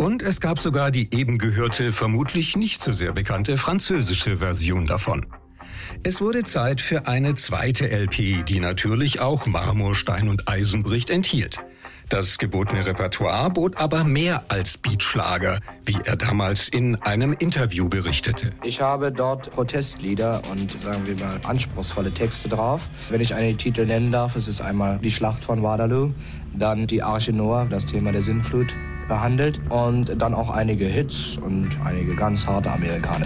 Und es gab sogar die eben gehörte, vermutlich nicht so sehr bekannte französische Version davon. Es wurde Zeit für eine zweite LP, die natürlich auch Marmor, Stein und Eisenbricht enthielt. Das gebotene Repertoire bot aber mehr als Beatschlager, wie er damals in einem Interview berichtete. Ich habe dort Protestlieder und, sagen wir mal, anspruchsvolle Texte drauf. Wenn ich einen Titel nennen darf, es ist einmal die Schlacht von Waterloo, dann die Arche Noah, das Thema der Sintflut behandelt und dann auch einige Hits und einige ganz harte amerikanische